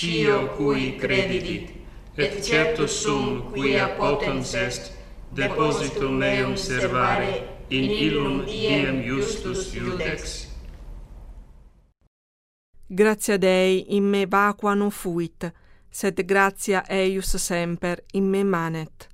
scio cui credidit, et certo sum quia potens est, depositum meum servare in illum diem justus iudex. Gratia Dei in me vacua non fuit, sed gratia eius semper in me manet.